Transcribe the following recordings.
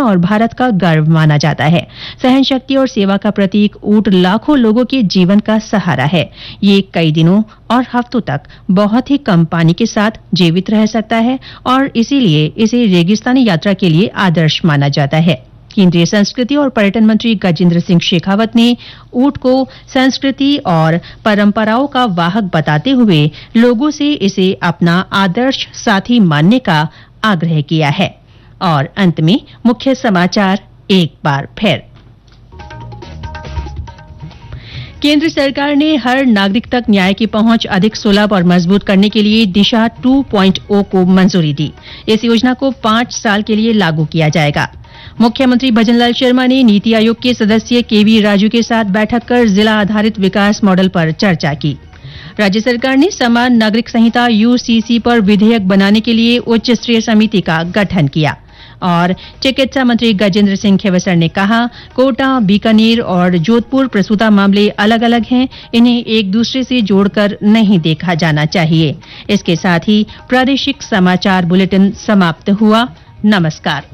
और भारत का गर्व माना जाता है। सहन शक्ति और सेवा का प्रतीक ऊंट लाखों लोगों के जीवन का सहारा है। ये कई दिनों और हफ्तों तक बहुत ही कम पानी के साथ जीवित रह सकता है और इसीलिए इसे रेगिस्तानी यात्रा के लिए आदर्श माना जाता है। केंद्रीय संस्कृति और पर्यटन मंत्री गजेंद्र सिंह शेखावत ने ऊंट को संस्कृति और परंपराओं का वाहक बताते हुए लोगों से इसे अपना आदर्श साथी मानने का आग्रह किया है। और अंत में मुख्य समाचार एक बार फिर। केंद्र सरकार ने हर नागरिक तक न्याय की पहुंच अधिक सुलभ और मजबूत करने के लिए दिशा 2.0 को मंजूरी दी। इस योजना को 5 साल के लिए लागू किया जाएगा। मुख्यमंत्री भजनलाल शर्मा ने नीति आयोग के सदस्य केवी राजू के साथ बैठक कर जिला आधारित विकास मॉडल पर चर्चा की। राज्य सरकार ने समान नागरिक संहिता यूसीसी पर विधेयक बनाने के लिए उच्च स्तरीय समिति का गठन किया। और चिकित्सा मंत्री गजेंद्र सिंह खेवसर ने कहा, कोटा, बीकानेर और जोधपुर प्रसूता मामले अलग अलग हैं, इन्हें एक दूसरे से जोड़कर नहीं देखा जाना चाहिए। इसके साथ ही प्रादेशिक समाचार बुलेटिन समाप्त हुआ। नमस्कार।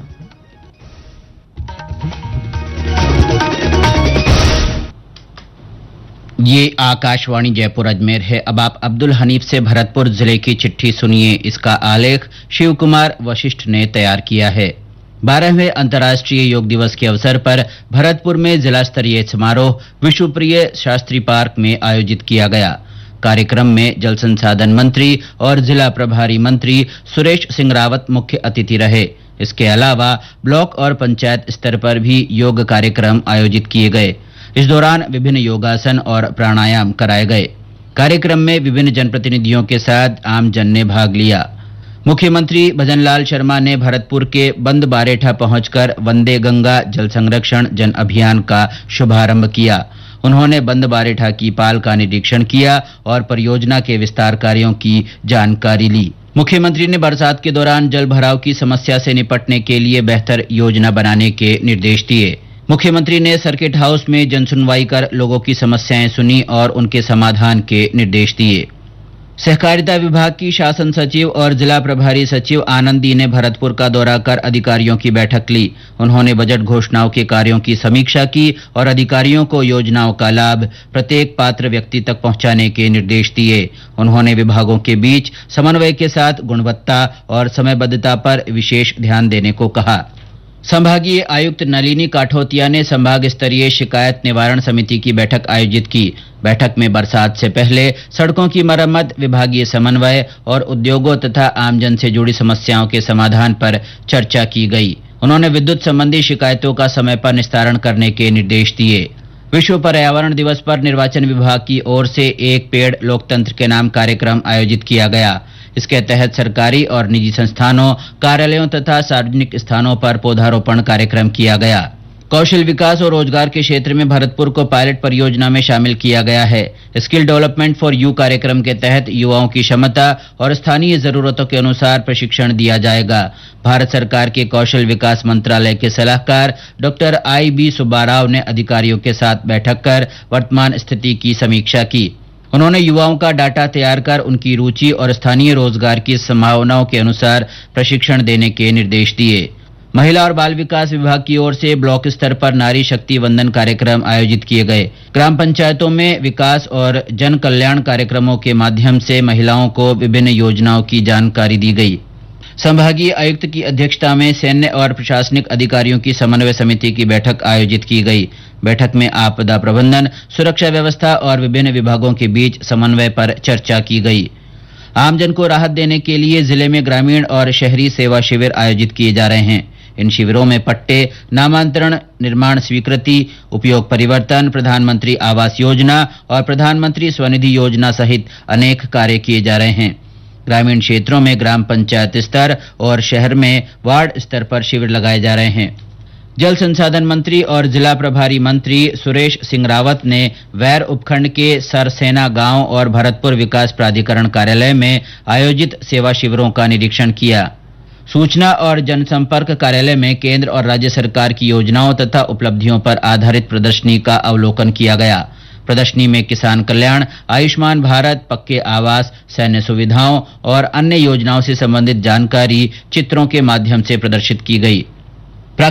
ये आकाशवाणी जयपुर अजमेर है। अब आप अब्दुल हनीफ से भरतपुर जिले की चिट्ठी सुनिए। इसका आलेख शिव कुमार वशिष्ठ ने तैयार किया है। 12वें अंतर्राष्ट्रीय योग दिवस के अवसर पर भरतपुर में जिला स्तरीय समारोह विश्वप्रिय शास्त्री पार्क में आयोजित किया गया। कार्यक्रम में जल संसाधन मंत्री और जिला प्रभारी मंत्री सुरेश सिंह रावत मुख्य अतिथि रहे। इसके अलावा ब्लॉक और पंचायत स्तर पर भी योग कार्यक्रम आयोजित किए गए। इस दौरान विभिन्न योगासन और प्राणायाम कराए गए। कार्यक्रम में विभिन्न जनप्रतिनिधियों के साथ आमजन ने भाग लिया। मुख्यमंत्री भजनलाल शर्मा ने भरतपुर के बंद बारेठा पहुंचकर वंदे गंगा जल संरक्षण जन अभियान का शुभारंभ किया। उन्होंने बंद बारेठा की पाल का निरीक्षण किया और परियोजना के विस्तार कार्यों की जानकारी ली। मुख्यमंत्री ने बरसात के दौरान जल भराव की समस्या से निपटने के लिए बेहतर योजना बनाने के निर्देश दिए। मुख्यमंत्री ने सर्किट हाउस में जनसुनवाई कर लोगों की समस्याएं सुनी और उनके समाधान के निर्देश दिए। सहकारिता विभाग की शासन सचिव और जिला प्रभारी सचिव आनंदी ने भरतपुर का दौरा कर अधिकारियों की बैठक ली। उन्होंने बजट घोषणाओं के कार्यों की समीक्षा की और अधिकारियों को योजनाओं का लाभ प्रत्येक पात्र व्यक्ति तक पहुंचाने के निर्देश दिए। उन्होंने विभागों के बीच समन्वय के साथ गुणवत्ता और समयबद्धता पर विशेष ध्यान देने को कहा। संभागीय आयुक्त नलिनी काठोतिया ने संभाग स्तरीय शिकायत निवारण समिति की बैठक आयोजित की। बैठक में बरसात से पहले सड़कों की मरम्मत, विभागीय समन्वय और उद्योगों तथा आमजन से जुड़ी समस्याओं के समाधान पर चर्चा की गई। उन्होंने विद्युत संबंधी शिकायतों का समय पर निस्तारण करने के निर्देश दिए। विश्व पर्यावरण दिवस पर निर्वाचन विभाग की ओर से एक पेड़ लोकतंत्र के नाम कार्यक्रम आयोजित किया गया। इसके तहत सरकारी और निजी संस्थानों, कार्यालयों तथा सार्वजनिक स्थानों पर पौधारोपण कार्यक्रम किया गया। कौशल विकास और रोजगार के क्षेत्र में भरतपुर को पायलट परियोजना में शामिल किया गया है। स्किल डेवलपमेंट फॉर यू कार्यक्रम के तहत युवाओं की क्षमता और स्थानीय जरूरतों के अनुसार प्रशिक्षण दिया जाएगा। भारत सरकार के कौशल विकास मंत्रालय के सलाहकार डॉक्टर IB सुब्बाराव ने अधिकारियों के साथ बैठक कर वर्तमान स्थिति की समीक्षा की। उन्होंने युवाओं का डाटा तैयार कर उनकी रुचि और स्थानीय रोजगार की संभावनाओं के अनुसार प्रशिक्षण देने के निर्देश दिए। महिला और बाल विकास विभाग की ओर से ब्लॉक स्तर पर नारी शक्ति वंदन कार्यक्रम आयोजित किए गए। ग्राम पंचायतों में विकास और जन कल्याण कार्यक्रमों के माध्यम से महिलाओं को विभिन्न योजनाओं की जानकारी दी गई। संभागीय आयुक्त की अध्यक्षता में सैन्य और प्रशासनिक अधिकारियों की समन्वय समिति की बैठक आयोजित की गई। बैठक में आपदा प्रबंधन, सुरक्षा व्यवस्था और विभिन्न विभागों के बीच समन्वय पर चर्चा की गई। आमजन को राहत देने के लिए जिले में ग्रामीण और शहरी सेवा शिविर आयोजित किए जा रहे हैं। इन शिविरों में पट्टे, नामांतरण, निर्माण स्वीकृति, उपयोग परिवर्तन, प्रधानमंत्री आवास योजना और प्रधानमंत्री स्वनिधि योजना सहित अनेक कार्य किए जा रहे हैं। ग्रामीण क्षेत्रों में ग्राम पंचायत स्तर और शहर में वार्ड स्तर पर शिविर लगाए जा रहे हैं। जल संसाधन मंत्री और जिला प्रभारी मंत्री सुरेश सिंह रावत ने वैर उपखंड के सरसेना गांव और भरतपुर विकास प्राधिकरण कार्यालय में आयोजित सेवा शिविरों का निरीक्षण किया। सूचना और जनसंपर्क कार्यालय में केंद्र और राज्य सरकार की योजनाओं तथा उपलब्धियों पर आधारित प्रदर्शनी का अवलोकन किया गया। प्रदर्शनी में किसान कल्याण, आयुष्मान भारत, पक्के आवास, सैन्य सुविधाओं और अन्य योजनाओं से संबंधित जानकारी चित्रों के माध्यम से प्रदर्शित की गई।